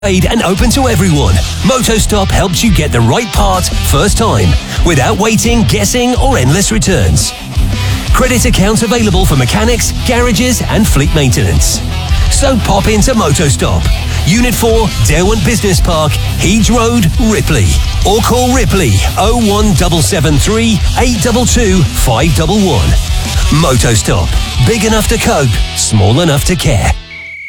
Paid and open to everyone. Motostop helps you get the right part first time, without waiting, guessing, or endless returns. Credit accounts available for mechanics, garages, and fleet maintenance. So pop into Motostop, Unit 4, Derwent Business Park, Heeds Road, Ripley. Or call Ripley 01773 822 511. Motostop. Big enough to cope, small enough to care.